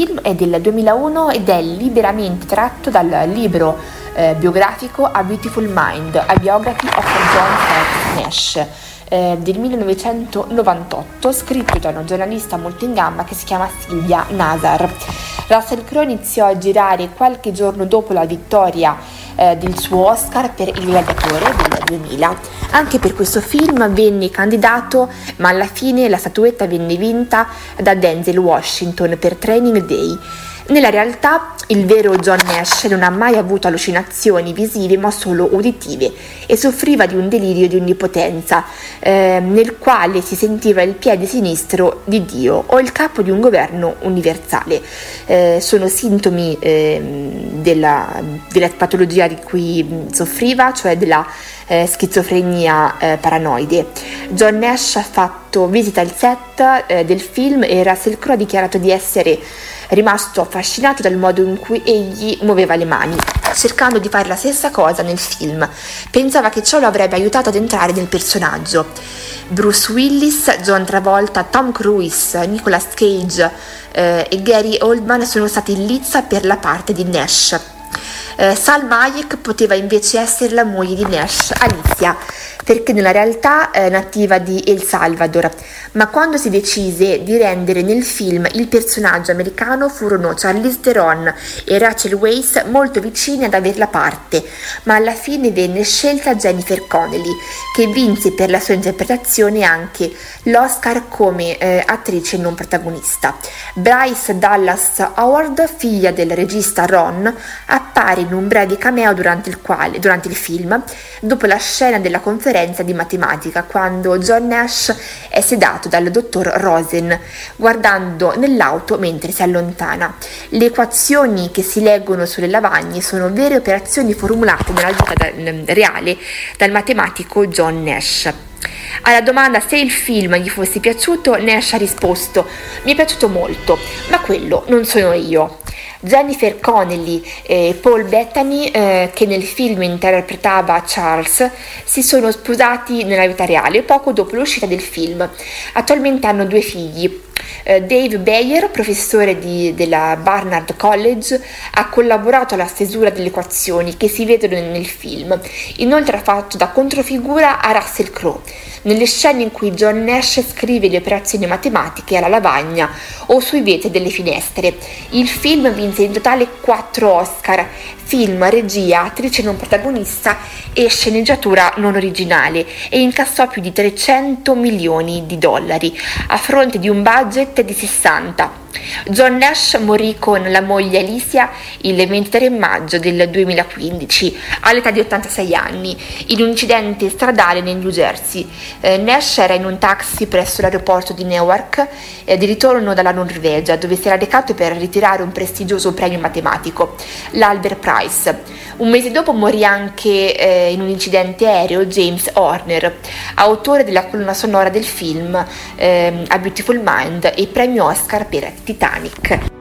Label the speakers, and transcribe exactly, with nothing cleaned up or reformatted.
Speaker 1: film è del duemilauno ed è liberamente tratto dal libro eh, biografico A Beautiful Mind, A Biography of John F. Nash eh, del millenovecentonovantotto, scritto da una giornalista molto in gamba che si chiama Sylvia Nazar. Russell Crowe iniziò a girare qualche giorno dopo la vittoria eh, del suo Oscar per Il Gladiatore del duemila. Anche per questo film venne candidato, ma alla fine la statuetta venne vinta da Denzel Washington per Training Day. Nella realtà il vero John Nash non ha mai avuto allucinazioni visive ma solo uditive e soffriva di un delirio di onnipotenza eh, nel quale si sentiva il piede sinistro di Dio o il capo di un governo universale. Eh, sono sintomi eh, della, della patologia di cui soffriva, cioè della eh, schizofrenia eh, paranoide. John Nash ha fatto visita al set eh, del film e Russell Crowe ha dichiarato di essere rimasto affascinato dal modo in cui egli muoveva le mani, cercando di fare la stessa cosa nel film. Pensava che ciò lo avrebbe aiutato ad entrare nel personaggio. Bruce Willis, John Travolta, Tom Cruise, Nicolas Cage eh, e Gary Oldman sono stati in lizza per la parte di Nash. Eh, Salma Hayek poteva invece essere la moglie di Nash, Alicia, perché nella realtà è nativa di El Salvador, ma quando si decise di rendere nel film il personaggio americano furono Charlize Theron e Rachel Weisz molto vicine ad aver la parte, ma alla fine venne scelta Jennifer Connelly, che vinse per la sua interpretazione anche l'Oscar come eh, attrice non protagonista. Bryce Dallas Howard, figlia del regista Ron, appare in un breve cameo durante il, quale, durante il film, dopo la scena della conferenza di matematica, quando John Nash è sedato dal dottor Rosen, guardando nell'auto mentre si allontana. Le equazioni che si leggono sulle lavagne sono vere operazioni formulate nella vita da, reale dal matematico John Nash. Alla domanda se il film gli fosse piaciuto, Nash ha risposto: mi è piaciuto molto, ma quello non sono io. Jennifer Connelly e Paul Bettany, eh, che nel film interpretava Charles, si sono sposati nella vita reale poco dopo l'uscita del film. Attualmente hanno due figli. Eh, Dave Bayer, professore di, della Barnard College, ha collaborato alla stesura delle equazioni che si vedono nel film. Inoltre ha fatto da controfigura a Russell Crowe nelle scene in cui John Nash scrive le operazioni matematiche alla lavagna o sui vetri delle finestre. Il film vinse in totale quattro Oscar: film, regia, attrice non protagonista e sceneggiatura non originale, e incassò più di trecento milioni di dollari a fronte di un budget di sessanta. John Nash morì con la moglie Alicia il ventitré maggio del duemilaquindici all'età di ottantasei anni in un incidente stradale nel New Jersey. Eh, Nash era in un taxi presso l'aeroporto di Newark eh, di ritorno dalla Norvegia, dove si era recato per ritirare un prestigioso premio matematico, l'Albert Prize. Un mese dopo morì anche eh, in un incidente aereo James Horner, autore della colonna sonora del film eh, A Beautiful Mind e premio Oscar per Titanic.